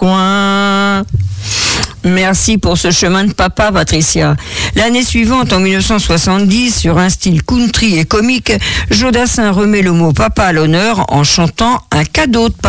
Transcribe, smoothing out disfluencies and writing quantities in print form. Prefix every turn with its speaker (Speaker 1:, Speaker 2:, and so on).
Speaker 1: coin. Merci pour ce chemin de papa, Patricia. L'année suivante, en 1970, sur un style country et comique, Joe Dassin remet le mot papa à l'honneur en chantant un cadeau de papa.